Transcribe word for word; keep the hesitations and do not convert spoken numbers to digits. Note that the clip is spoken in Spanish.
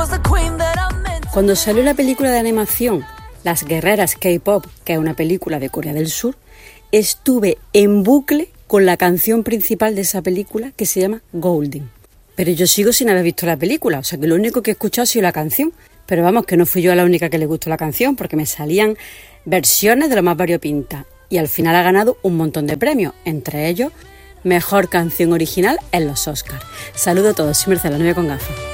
Cuando salió la película de animación Las Guerreras K-Pop, que es una película de Corea del Sur, estuve en bucle con la canción principal de esa película, que se llama Golden. Pero yo sigo sin haber visto la película, o sea que lo único que he escuchado ha sido la canción. Pero vamos, que no fui yo la única que le gustó la canción, porque me salían versiones de lo más variopintas. Y al final ha ganado un montón de premios, entre ellos Mejor Canción Original en los Oscars. Saludo a todos, soy Mercedes, la novia con gafas.